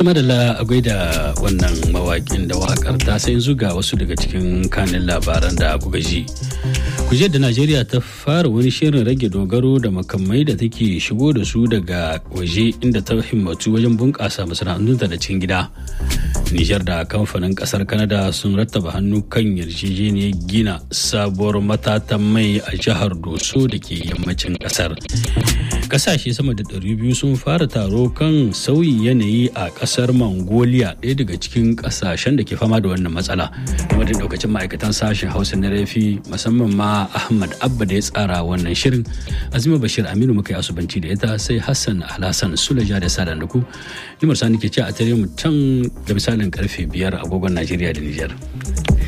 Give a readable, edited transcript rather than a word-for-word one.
Tuma da la'agwai da wannan mawaƙin da waƙar ta sai zuga wasu daga cikin kanin labaran da kuka ji. Kuje da Najeriya ta fara wani shirin rage dogaro da makamai da take shigo da su daga waje inda ta himmatu wajen bunƙasa masana'antunta da cikin gida. Nijar da kamfanin ƙasar Canada sun rattaba hannu kan yarjejeniyar gina sabuwar matatan mai a jihar Doso da ke yammacin ƙasar. Ƙasashe sama da 200 sun fara taro kan sauyi yanayi a ƙasar Mongolia, ɗaya daga cikin ƙasashen da ke fama da wannan matsala. Kuma da ɗaukacin ma'aikatan sashen Hausa na Rafi, musamman ma Ahmad Abba da ya tsara wannan shirin. Azima Bashir Aminu muka yi asubanci da ita, sai Hassan Alhassan Sulaja da Sadan da ku. Nimar Sani ke ce a tare mu can da misalin karfe 5 agogon Najeriya da Nijar.